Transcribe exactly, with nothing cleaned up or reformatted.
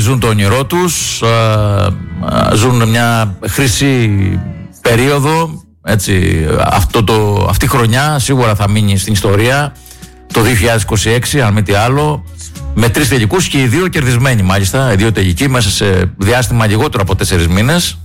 ζουν το όνειρό τους, ζουν μια χρυσή περίοδο, έτσι, αυτό το, αυτή η χρονιά σίγουρα θα μείνει στην ιστορία, το δύο χιλιάδες είκοσι έξι, αν μη τι άλλο, με τρεις τελικούς και οι δύο κερδισμένοι μάλιστα, οι δύο τελικοί μέσα σε διάστημα λιγότερο από τέσσερις μήνες.